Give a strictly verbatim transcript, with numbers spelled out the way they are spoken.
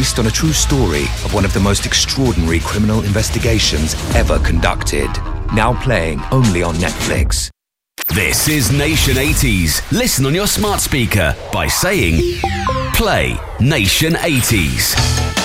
based on a true story of one of the most extraordinary criminal investigations ever conducted. Now playing only on Netflix. This is Nation eighties. Listen on your smart speaker by saying, play Nation eighties.